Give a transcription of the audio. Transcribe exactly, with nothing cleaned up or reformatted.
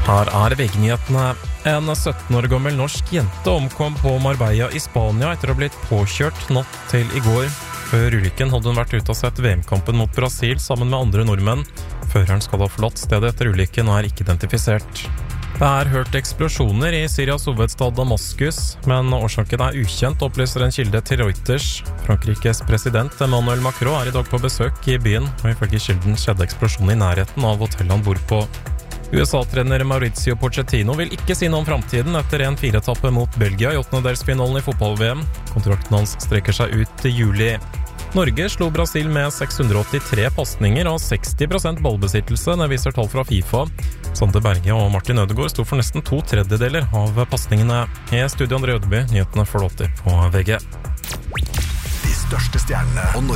Her er V G-nyhetene. En sytten år gammel norsk jente omkom på Marbella i Spania etter å ha blitt påkjørt natt til i går. Før ulykken hadde hun vært ute og sett V M-kampen mot Brasil sammen med andre nordmenn. Føreren skal ha forlatt stedet etter ulykken og er ikke identifisert. Det er hørt eksplosjoner i Syrias hovedstad Damaskus, men årsaken er ukjent, opplyser en kilde til Reuters. Frankrikes president Emmanuel Macron er i dag på besøk i byen, og ifølge kilden skjedde eksplosjonen i nærheten av hotellet han bor på. U S A-trener Mauricio Pochettino vil ikke si noe om fremtiden etter en fire-etappe mot Belgia i åttendedelsfinalen i fotball-V M. Kontrakten hans strekker seg ut til juli. Norge slo Brasil med seks hundre og åttitre pasninger og seksti prosent ballbesittelse, det viser tall fra FIFA. Sander Berge og Martin Ødegaard sto for nesten to tredjedeler av pasningene. I studio André Ødeby, nyhetene får du alltid på V G. De største stjernene og